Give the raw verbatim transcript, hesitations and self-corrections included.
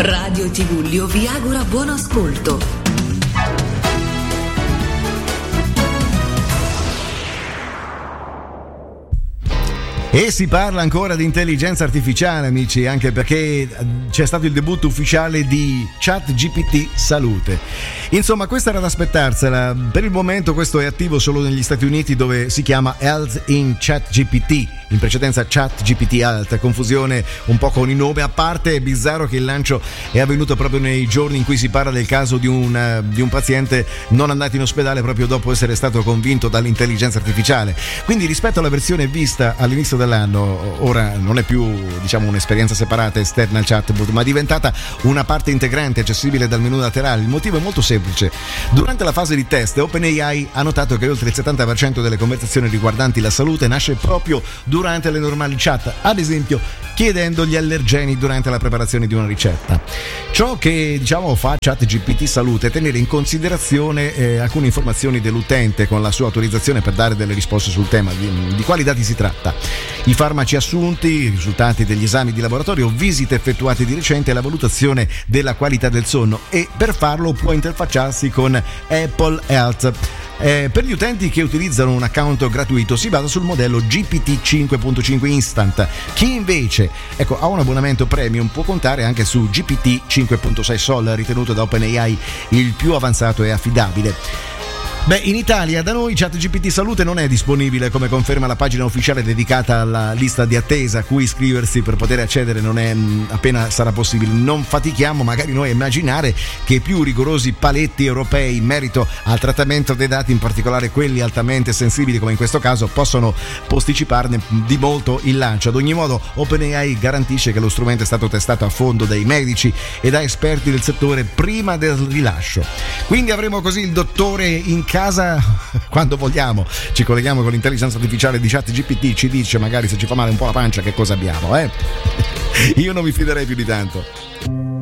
Radio Tigullio vi augura buon ascolto. E si parla ancora di intelligenza artificiale, amici, anche perché c'è stato il debutto ufficiale di ChatGPT Salute. Insomma, questa era da aspettarsela. Per il momento questo è attivo solo negli Stati Uniti, dove si chiama Health in ChatGPT, in precedenza ChatGPT Health, confusione un po' con il nome. A parte, è bizzarro che il lancio è avvenuto proprio nei giorni in cui si parla del caso di un, di un paziente non andato in ospedale proprio dopo essere stato convinto dall'intelligenza artificiale. Quindi rispetto alla versione vista all'inizio dell'anno, ora non è più, diciamo, un'esperienza separata esterna al chatbot, ma è diventata una parte integrante accessibile dal menu laterale. Il motivo è molto semplice. Durante la fase di test, OpenAI ha notato che oltre il settanta per cento delle conversazioni riguardanti la salute nasce proprio durante le normali chat, ad esempio chiedendo gli allergeni durante la preparazione di una ricetta. Ciò che, diciamo, fa ChatGPT Salute è tenere in considerazione eh, alcune informazioni dell'utente con la sua autorizzazione per dare delle risposte sul tema. Di, di quali dati si tratta? I farmaci assunti, i risultati degli esami di laboratorio, visite effettuate di recente e la valutazione della qualità del sonno, e per farlo può interfacciarsi con Apple Health. Eh, per gli utenti che utilizzano un account gratuito si basa sul modello G P T cinque punto cinque Instant. Chi invece ecco, ha un abbonamento premium può contare anche su G P T cinque punto sei Sol, ritenuto da OpenAI il più avanzato e affidabile. Beh, in Italia da noi ChatGPT Salute non è disponibile, come conferma la pagina ufficiale dedicata alla lista di attesa a cui iscriversi per poter accedere non è mh, appena sarà possibile. Non fatichiamo magari noi a immaginare che i più rigorosi paletti europei in merito al trattamento dei dati, in particolare quelli altamente sensibili come in questo caso, possono posticiparne di molto il lancio. Ad ogni modo OpenAI garantisce che lo strumento è stato testato a fondo dai medici e da esperti del settore prima del rilascio. Quindi avremo così il dottore in casa quando vogliamo. Ci colleghiamo con l'intelligenza artificiale di ChatGPT, ci dice magari se ci fa male un po' la pancia che cosa abbiamo, eh? Io non mi fiderei più di tanto.